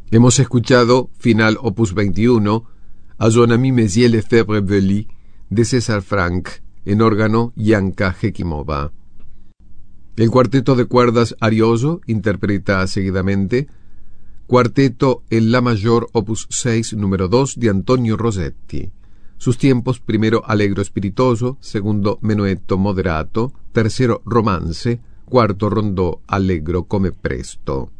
Hemos escuchado Final Opus 21, A Son ami Messier Lefebvre-Wely, de César Franck, en órgano Janka Jekimova. El cuarteto de cuerdas Arioso interpreta seguidamente Cuarteto en La mayor Opus 6, número 2, de Antonio Rossetti. Sus tiempos: primero allegro spiritoso, segundo menuetto moderato, tercero romance, cuarto rondò allegro come presto.